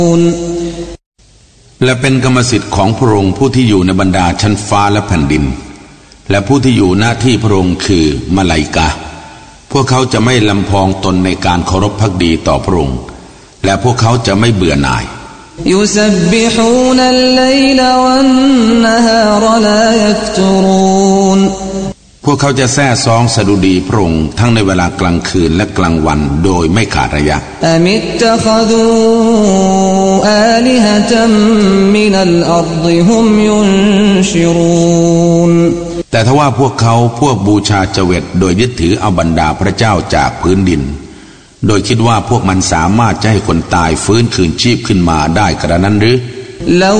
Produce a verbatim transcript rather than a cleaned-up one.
และเป็นกรรมสิทธิ์ของพระองค์ผู้ที่อยู่ในบรรดาชั้นฟ้าและแผ่นดินและผู้ที่อยู่หน้าที่พระองค์คือมลาอิกะฮ์พวกเขาจะไม่ลำพองตนในการเคารพภักดีต่อพระองค์และพวกเขาจะไม่เบื่อหน่ายยุซับบิฮูนัลไลลวันนะฮารลายัฟตุรูนพวกเขาจะแซ่ซ้องสดุดีพระองค์ทั้งในเวลากลางคืนและกลางวันโดยไม่ขาดระยะอะมิตตะคดูอาลิฮะตัมมินัลอัรฎิฮุมยุนชิรูนแต่ถ้าว่าพวกเขาพวกบูชาเจวิตโดยยึดถือเอาบรรดาพระเจ้าจากพื้นดินโดยคิดว่าพวกมันสามารถจะให้คนตายฟื้นคืนชีพขึ้นมาได้กระนั้นหรือ